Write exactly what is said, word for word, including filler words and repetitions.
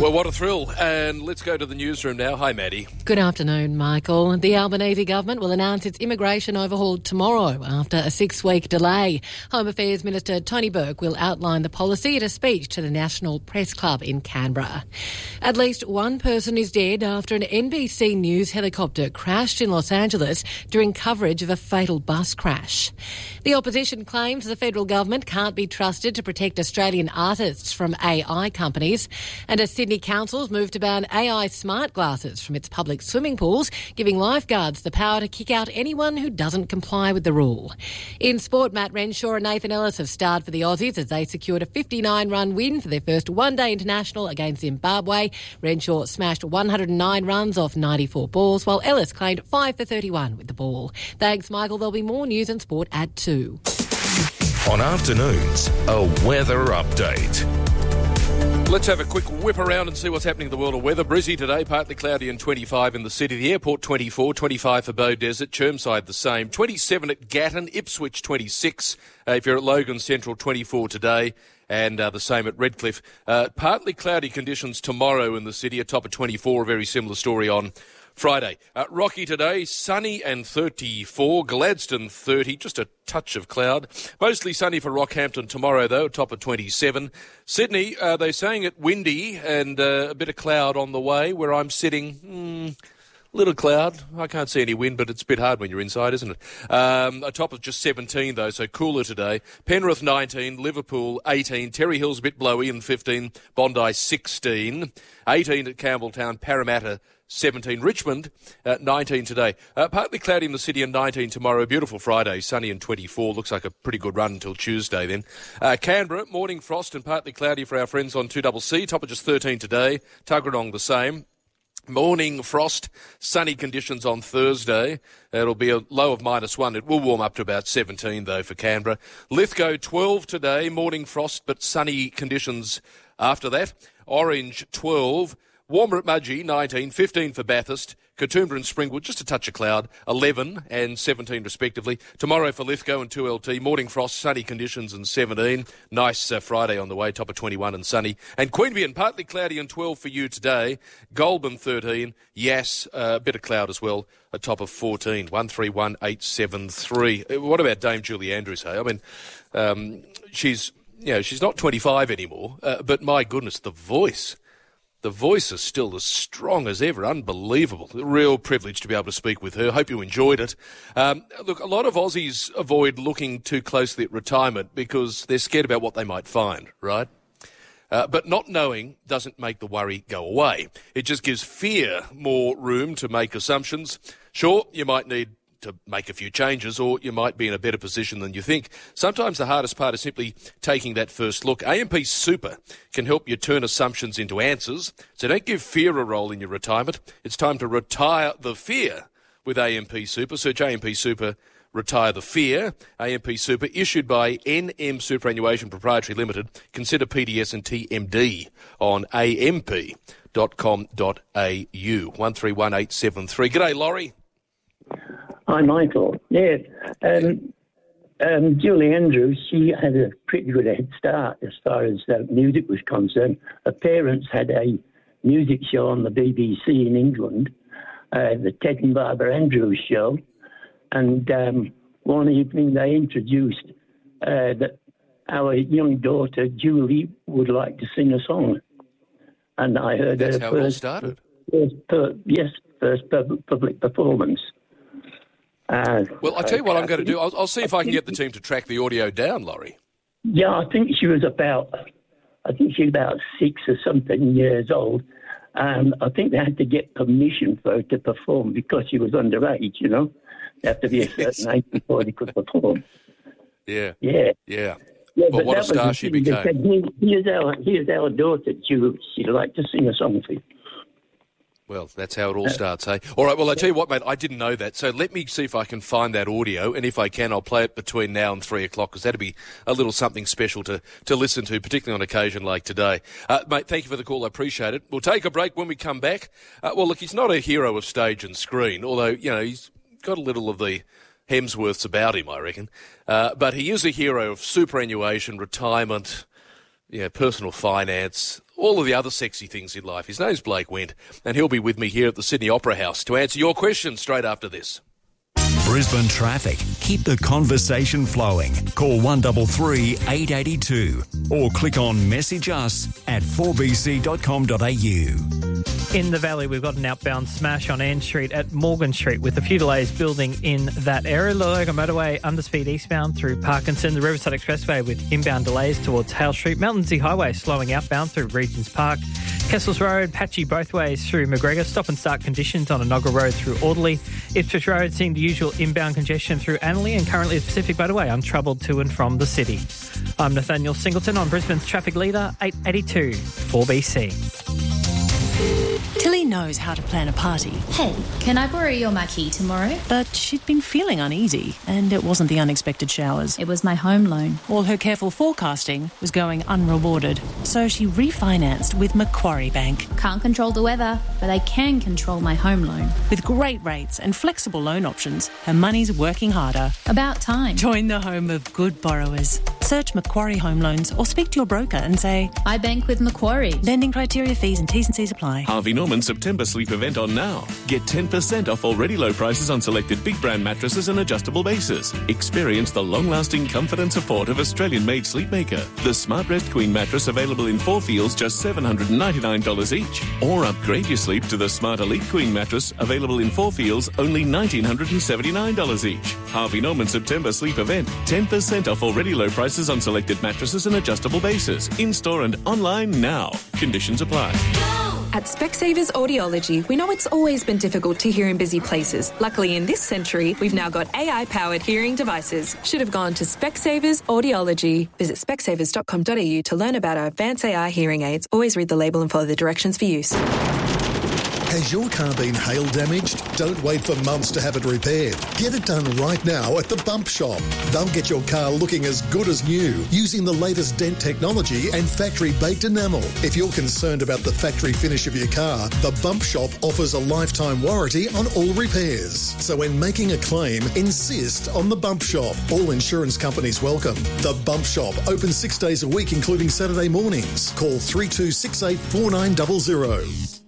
Well, what a thrill. And let's go to the newsroom now. Hi, Maddie. Good afternoon, Michael. The Albanese government will announce its immigration overhaul tomorrow after a six-week delay. Home Affairs Minister Tony Burke will outline the policy at a speech to the National Press Club in Canberra. At least one person is dead after an N B C News helicopter crashed in Los Angeles during coverage of a fatal bus crash. The opposition claims the federal government can't be trusted to protect Australian artists from A I companies, and a Sydney Council's moved to ban A I smart glasses from its public swimming pools, giving lifeguards the power to kick out anyone who doesn't comply with the rule. In sport, Matt Renshaw and Nathan Ellis have starred for the Aussies as they secured a fifty-nine run win for their first one-day international against Zimbabwe. Renshaw smashed one hundred nine runs off ninety-four balls, while Ellis claimed five for thirty-one with the ball. Thanks, Michael. There'll be more news and sport at two. On afternoons, a weather update. Let's have a quick whip around and see what's happening in the world of weather. Brizzy today, partly cloudy and twenty-five in the city. The airport twenty-four, twenty-five for Bow Desert, Chermside the same. twenty-seven at Gatton, Ipswich twenty-six. Uh, if you're at Logan Central, twenty-four today. And uh, the same at Redcliffe. Uh, partly cloudy conditions tomorrow in the city, a top of twenty-four. A very similar story on Friday. Uh, Rocky today, sunny and thirty-four. Gladstone thirty, just a touch of cloud. Mostly sunny for Rockhampton tomorrow, though, top of twenty-seven. Sydney, uh, they're saying it windy and uh, a bit of cloud on the way. Where I'm sitting, hmm, little cloud. I can't see any wind, but it's a bit hard when you're inside, isn't it? Um, a top of just seventeen, though, so cooler today. Penrith nineteen, Liverpool eighteen, Terry Hill's a bit blowy and fifteen, Bondi sixteen, eighteen at Campbelltown, Parramatta seventeen, Richmond uh, nineteen today. Uh, partly cloudy in the city and nineteen tomorrow. Beautiful Friday, sunny and twenty-four. Looks like a pretty good run until Tuesday then. Uh, Canberra, morning frost and partly cloudy for our friends on two C C. Top of just thirteen today. Tuggeranong the same. Morning frost, sunny conditions on Thursday. It'll be a low of minus one. It will warm up to about seventeen, though, for Canberra. Lithgow, twelve today. Morning frost, but sunny conditions after that. Orange, twelve. Warmer at Mudgee, nineteen, fifteen for Bathurst, Katoomba and Springwood, just a touch of cloud, eleven and seventeen respectively. Tomorrow for Lithgow and two L T, morning frost, sunny conditions and seventeen. Nice uh, Friday on the way, top of twenty-one and sunny. And Queanbeyan, partly cloudy and twelve for you today. Goulburn, thirteen. Yass, a uh, bit of cloud as well, a top of fourteen. one three one eight seven three. What about Dame Julie Andrews, hey? I mean, um, she's, you know, she's not twenty-five anymore, uh, but my goodness, the voice. The voice is still as strong as ever. Unbelievable. A real privilege to be able to speak with her. Hope you enjoyed it. Um, look, a lot of Aussies avoid looking too closely at retirement because they're scared about what they might find, right? Uh, but not knowing doesn't make the worry go away. It just gives fear more room to make assumptions. Sure, you might need to make a few changes, or you might be in a better position than you think. Sometimes the hardest part is simply taking that first look. A M P Super can help you turn assumptions into answers, so don't give fear a role in your retirement. It's time to retire the fear with A M P Super. Search A M P Super, retire the fear. A M P Super, issued by N M Superannuation Proprietary Limited. Consider P D S and T M D on a m p dot com dot a u. one three one eight seven three. G'day, Laurie. Hi, Michael. Yeah, um, um, Julie Andrews, she had a pretty good head start as far as uh, music was concerned. Her parents had a music show on the B B C in England, uh, the Ted and Barbara Andrews show, and um, one evening they introduced uh, that our young daughter, Julie, would like to sing a song. And I heard That's her how first, it all started. First, per, yes, first pub- public performance. Uh, Well, I'll tell you what I'm going to do. I'll, I'll see if I can get the team to track the audio down, Laurie. Yeah, I think she was about, I think she was about six or something years old. And I think they had to get permission for her to perform because she was underage, you know. They have to be a certain Yes. age before they could perform. Yeah. Yeah. Yeah. Yeah, Well, what a that was star the she thing. They became. said, "Here- here's, our, here's our daughter, Julie. She'd like to sing a song for you. Well, that's how it all starts, hey? All right, well, I tell you what, mate, I didn't know that. So let me see if I can find that audio, and if I can, I'll play it between now and three o'clock, because that'd be a little something special to, to listen to, particularly on occasion like today. Uh, mate, thank you for the call. I appreciate it. We'll take a break. When we come back, uh, well, look, he's not a hero of stage and screen, although, you know, he's got a little of the Hemsworths about him, I reckon. Uh, but he is a hero of superannuation, retirement, yeah, personal finance, all of the other sexy things in life. His name's Blake Wendt, and he'll be with me here at the Sydney Opera House to answer your questions straight after this. Brisbane traffic. Keep the conversation flowing. Call one three three, eight eight two or click on message us at four b c dot com dot a u. In the Valley, we've got an outbound smash on Ann Street at Morgan Street with a few delays building in that area. Logan Motorway underspeed eastbound through Parkinson, the Riverside Expressway with inbound delays towards Hale Street, Melton Highway slowing outbound through Regents Park, Kessels Road, patchy both ways through McGregor, stop and start conditions on Enoggera Road through Audley, Ipswich Road seeing the usual inbound congestion through Annerley, and currently the Pacific Motorway untroubled to and from the city. I'm Nathaniel Singleton on Brisbane's Traffic Leader, eight eighty-two, four B C. Tilly knows how to plan a party. Hey, can I borrow your marquee tomorrow? But she'd been feeling uneasy, and it wasn't the unexpected showers. It was my home loan. All her careful forecasting was going unrewarded. So she refinanced with Macquarie Bank. Can't control the weather, but I can control my home loan. With great rates and flexible loan options, her money's working harder. About time. Join the home of good borrowers. Search Macquarie Home Loans or speak to your broker and say, I bank with Macquarie. Lending criteria, fees and T's and C's apply. Harvey Norman September sleep event on now. Get ten percent off already low prices on selected big brand mattresses and adjustable bases. Experience the long-lasting comfort and support of Australian-made Sleepmaker. The Smart Rest Queen mattress available in four feels just seven hundred ninety-nine dollars each. Or upgrade your sleep to the Smart Elite Queen mattress available in four feels only one thousand nine hundred seventy-nine dollars each. Harvey Norman September sleep event. ten percent off already low prices on selected mattresses and adjustable bases. In-store and online now. Conditions apply. At Specsavers Audiology, we know it's always been difficult to hear in busy places. Luckily, in this century, we've now got A I-powered hearing devices. Should have gone to Specsavers Audiology. Visit specsavers dot com dot a u to learn about our advanced A I hearing aids. Always read the label and follow the directions for use. Has your car been hail damaged? Don't wait for months to have it repaired. Get it done right now at the Bump Shop. They'll get your car looking as good as new using the latest dent technology and factory-baked enamel. If you're concerned about the factory finish of your car, the Bump Shop offers a lifetime warranty on all repairs. So when making a claim, insist on the Bump Shop. All insurance companies welcome. The Bump Shop, open six days a week, including Saturday mornings. Call three two six eight, four nine zero zero.